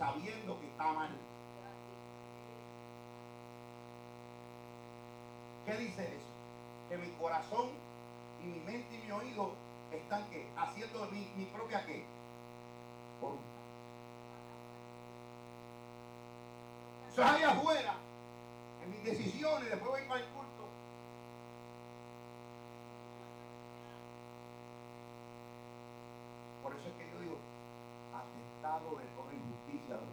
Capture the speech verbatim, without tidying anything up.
sabiendo que está mal. ¿Qué dice eso? Que mi corazón y mi mente y mi oído están ¿qué? Haciendo mi, mi propia ¿qué? Voluntad. Eso es allá afuera, en mis decisiones, después voy para el culto. Por eso es que yo digo, atestado de toda injusticia,